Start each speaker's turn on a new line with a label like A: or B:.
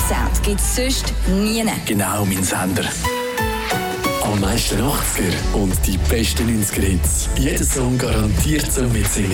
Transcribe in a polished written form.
A: Sound gibt es sonst nie.
B: Genau, mein Sender. Am meisten 80er und die besten 90er-Hits. Jeder Song garantiert zum Mitsingen.